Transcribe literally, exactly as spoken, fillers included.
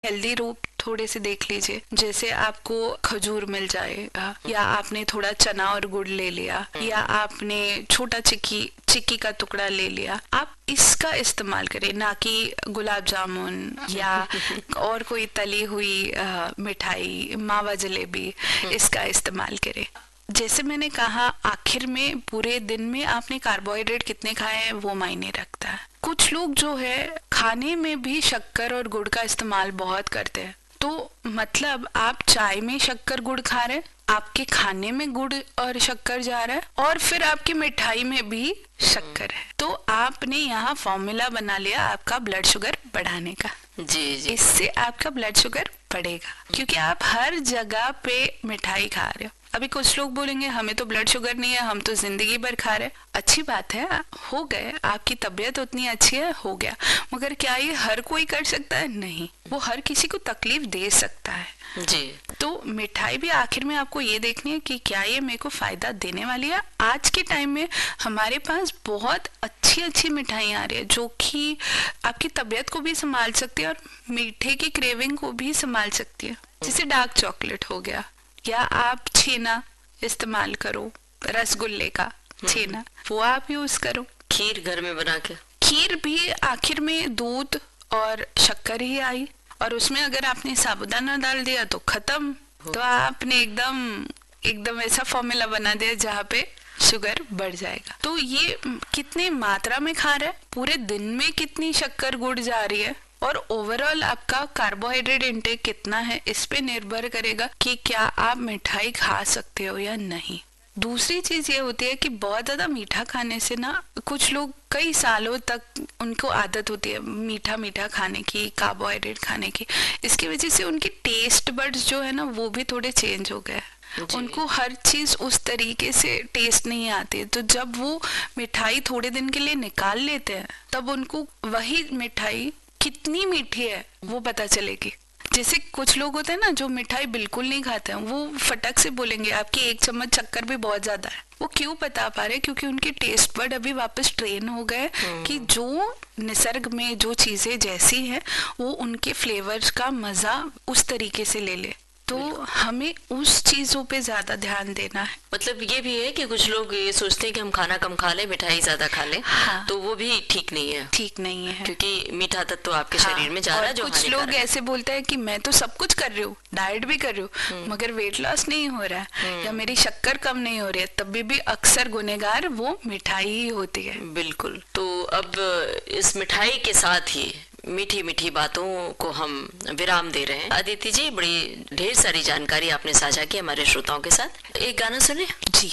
Healthy रूप थोड़े से देख लीजिए, जैसे आपको खजूर मिल जाएगा, या आपने थोड़ा चना और गुड़ ले लिया, या आपने छोटा चिक्की चिक्की का टुकड़ा ले लिया, आप इसका इस्तेमाल करें, ना कि गुलाब जामुन या और कोई तली हुई आ, मिठाई, मावा जलेबी, इसका इस्तेमाल करें। जैसे मैंने कहा, आखिर में पूरे दिन में आपने कार्बोहाइड्रेट कितने खाए हैं वो मायने रखता है। कुछ लोग जो है खाने में भी शक्कर और गुड़ का इस्तेमाल बहुत करते हैं, तो मतलब आप चाय में शक्कर गुड़ खा रहे हैं, आपके खाने में गुड़ और शक्कर जा रहा है, और फिर आपकी मिठाई में भी शक्कर है, तो आपने यहाँ फॉर्मूला बना लिया आपका ब्लड शुगर बढ़ाने का। जी जी। इससे आपका ब्लड शुगर बढ़ेगा, क्योंकि आप हर जगह पे मिठाई खा रहे हो। अभी कुछ लोग बोलेंगे हमें तो ब्लड शुगर नहीं है, हम तो जिंदगी भर खा रहे। अच्छी बात है, हो गए, आपकी तबीयत उतनी अच्छी है, हो गया, मगर क्या ये हर कोई कर सकता है? नहीं, वो हर किसी को तकलीफ दे सकता है जी। तो मिठाई भी आखिर में आपको ये देखनी है कि क्या ये मेरे को फायदा देने वाली है। आज के टाइम में हमारे पास बहुत अच्छी अच्छी मिठाई आ रही है जो कि आपकी तबीयत को भी संभाल सकती है और मीठे की क्रेविंग को भी संभाल सकती है। जैसे डार्क चॉकलेट हो गया, या आप छेना इस्तेमाल करो, रसगुल्ले का छेना, वो आप यूज करो। खीर घर में बना के, खीर भी आखिर में दूध और शक्कर ही आई, और उसमें अगर आपने साबुदाना डाल दिया तो खत्म, तो आपने एकदम एकदम ऐसा फॉर्मूला बना दिया जहाँ पे शुगर बढ़ जाएगा। तो ये कितने मात्रा में खा रहा है, पूरे दिन में कितनी शक्कर गुड़ जा रही है, और ओवरऑल आपका कार्बोहाइड्रेट इंटेक कितना है, इस पे निर्भर करेगा कि क्या आप मिठाई खा सकते हो या नहीं। दूसरी चीज ये होती है कि बहुत ज्यादा मीठा खाने से ना, कुछ लोग कई सालों तक उनको आदत होती है मीठा मीठा खाने की, कार्बोहाइड्रेट खाने की, इसकी वजह से उनकी टेस्ट बड्स जो है ना वो भी थोड़े चेंज हो गए, उनको हर चीज उस तरीके से टेस्ट नहीं आती। तो जब वो मिठाई थोड़े दिन के लिए निकाल लेते हैं, तब उनको वही मिठाई कितनी मीठी है वो पता चलेगी। जैसे कुछ लोग होते हैं ना जो मिठाई बिल्कुल नहीं खाते हैं, वो फटक से बोलेंगे आपकी एक चम्मच शक्कर भी बहुत ज्यादा है। वो क्यों बता पा रहे? क्योंकि उनके टेस्ट बड अभी वापस ट्रेन हो गए कि जो निसर्ग में जो चीजें जैसी हैं वो उनके फ्लेवर्स का मजा उस तरीके से ले ले। तो हमें उस चीजों पे ज्यादा ध्यान देना है। मतलब ये भी है कि कुछ लोग ये सोचते हैं कि हम खाना कम खा लें, मिठाई ज्यादा खा लें, हाँ। तो वो भी ठीक नहीं है, ठीक नहीं है, क्योंकि मीठा तत्व तो आपके हाँ। शरीर में जा रहा है। जो कुछ लोग ऐसे बोलते हैं कि मैं तो सब कुछ कर रही हूँ, डाइट भी कर रही हूँ, मगर वेट लॉस नहीं हो रहा है, या मेरी शक्कर कम नहीं हो रही है, तभी भी अक्सर गुनहगार वो मिठाई ही होती है। बिल्कुल। तो अब इस मिठाई के साथ ही मीठी मीठी बातों को हम विराम दे रहे हैं। अदिति जी, बड़ी ढेर सारी जानकारी आपने साझा की हमारे श्रोताओं के साथ। एक गाना सुने जी।